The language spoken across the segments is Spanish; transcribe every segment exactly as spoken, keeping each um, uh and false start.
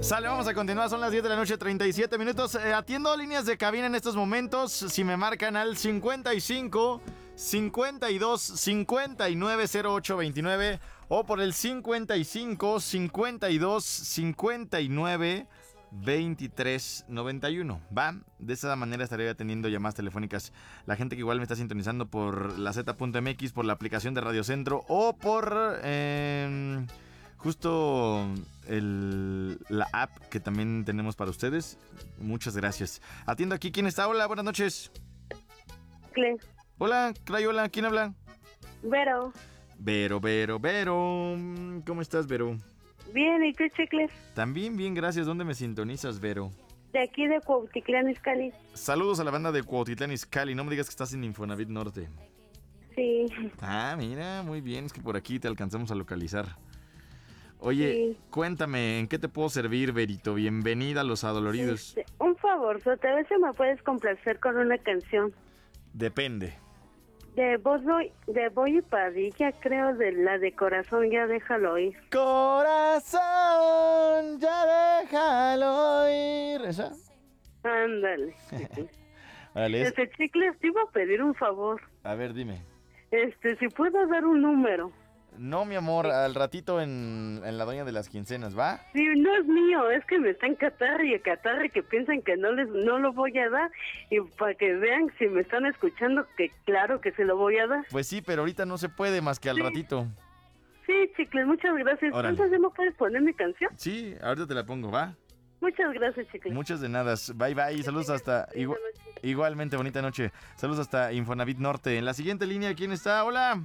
Sale, vamos a continuar, son las diez de la noche, treinta y siete minutos. Eh, atiendo líneas de cabina en estos momentos. Si me marcan al cincuenta y cinco, cincuenta y dos, cincuenta y nueve, cero ocho veintinueve o por el cincuenta y cinco, cincuenta y dos, cincuenta y nueve, veintitrés noventa y uno. Va, de esa manera estaré atendiendo llamadas telefónicas. La gente que igual me está sintonizando por la Z punto M X, por la aplicación de Radio Centro o por eh, justo el, la app que también tenemos para ustedes. Muchas gracias. Atiendo aquí. ¿Quién está? Hola, buenas noches. Cle. Hola, Crayola. ¿Quién habla? Vero. Vero, Vero, Vero. ¿Cómo estás, Vero? Bien, ¿y tú, Chicles? También bien, gracias. ¿Dónde me sintonizas, Vero? De aquí de Cuautitlán, Izcalli. Saludos a la banda de Cuautitlán, Izcalli. No me digas que estás en Infonavit Norte. Sí. Ah, mira, muy bien. Es que por aquí te alcanzamos a localizar. Oye, Sí. Cuéntame, ¿en qué te puedo servir, Verito? Bienvenida a Los Adoloridos. Este, un favor, a ver si me puedes complacer con una canción. Depende. De Boy, de Boy y Padilla, creo, de la de Corazón, ya déjalo ir. Corazón, ya déjalo ir. ¿Esa? Ándale. Vale, es- Este, Chicles, te iba a pedir un favor. A ver, dime. Este, si puedo dar un número. No, mi amor, al ratito en, en la doña de las quincenas, ¿va? Sí, no es mío, es que me están catarre y catarre que piensan que no les no lo voy a dar y para que vean si me están escuchando que claro que se lo voy a dar. Pues sí, pero ahorita no se puede más que al Sí. ratito. Sí, Chicles, muchas gracias. Órale. Entonces, ¿ya me puedes poner mi canción? Sí, ahorita te la pongo, ¿va? Muchas gracias, Chicles. Muchas de nada. Bye, bye. Saludos hasta... Bonita igu- noche. igualmente, bonita noche. Saludos hasta Infonavit Norte. En la siguiente línea, ¿quién está? Hola.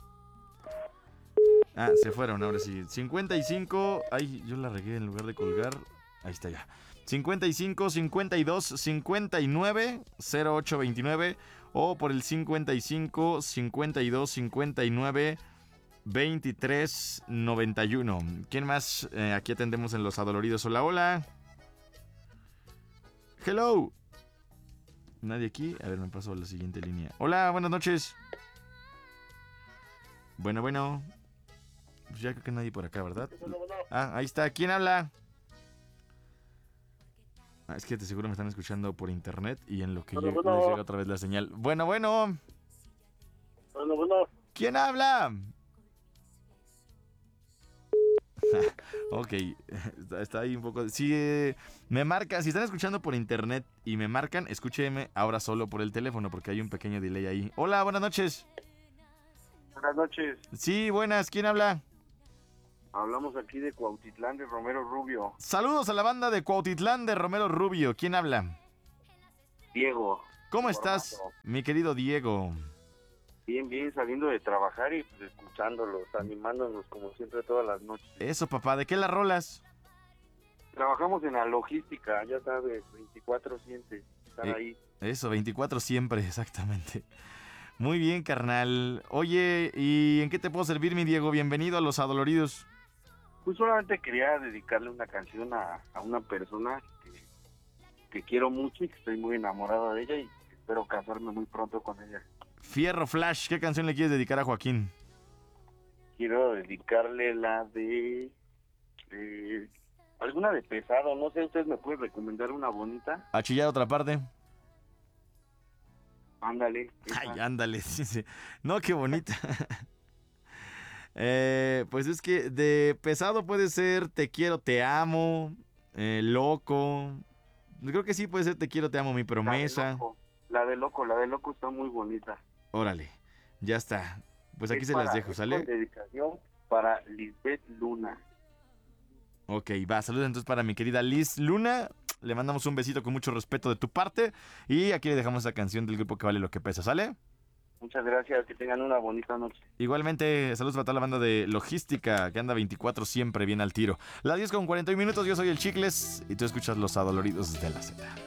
Ah, se fueron, ahora sí. cincuenta y cinco... Ay, yo la regué en lugar de colgar. Ahí está ya. cincuenta y cinco, cincuenta y dos, cincuenta y nueve, cero ocho veintinueve o por el cincuenta y cinco, cincuenta y dos, cincuenta y nueve, veintitrés noventa y uno. ¿Quién más? Eh, aquí atendemos en Los Adoloridos. Hola, hola. Hello. ¿Nadie aquí? A ver, me paso a la siguiente línea. Hola, buenas noches. Bueno, bueno. Pues ya creo que nadie por acá, ¿verdad? Ah, ahí está. ¿Quién habla? Ah, es que de seguro me están escuchando por internet y en lo que Bueno, llega- bueno. les llega otra vez la señal. Bueno, bueno. Bueno, bueno, ¿Quién habla? Ok, está, está ahí un poco. Si eh, me marcan, si están escuchando por internet y me marcan, escúcheme ahora solo por el teléfono porque hay un pequeño delay ahí. Hola, buenas noches. buenas noches. Sí, buenas, ¿quién habla? Hablamos aquí de Cuautitlán de Romero Rubio. Saludos a la banda de Cuautitlán de Romero Rubio. ¿Quién habla? Diego. ¿Cómo estás, Formato. mi querido Diego? Bien, bien, saliendo de trabajar y pues, escuchándolos, animándonos como siempre todas las noches. Eso, papá, ¿de qué las rolas? Trabajamos en la logística, ya sabes, veinticuatro siete, están Eh, ahí. Eso, veinticuatro siempre, exactamente. Muy bien, carnal. Oye, ¿y en qué te puedo servir, mi Diego? Bienvenido a Los Adoloridos. Pues solamente quería dedicarle una canción a, a una persona que, que quiero mucho y que estoy muy enamorado de ella y espero casarme muy pronto con ella. Fierro Flash, ¿qué canción le quieres dedicar a Joaquín? Quiero dedicarle la de... eh, alguna de pesado, no sé, ¿ustedes me pueden recomendar una bonita? ¿A chillar otra parte? Ándale. esa. Ay, ándale, sí, sí. No, qué bonita. eh, pues es que de pesado puede ser Te quiero, te amo, eh, Loco. Creo que sí puede ser Te quiero, te amo, mi La de promesa. loco, la de loco, la de loco está muy bonita. Órale, ya está. Pues aquí Es se las para- dejo, es ¿sale? con dedicación para Lisbeth Luna. Ok, va, saludos entonces para mi querida Liz Luna. Le mandamos un besito con mucho respeto de tu parte. Y aquí le dejamos esa canción del grupo que vale lo que pesa, ¿sale? Muchas gracias, que tengan una bonita noche. Igualmente, saludos para toda la banda de Logística, que anda veinticuatro siempre bien al tiro. Las diez con cuarenta y un minutos, yo soy el Chicles y tú escuchas Los Adoloridos de la Z.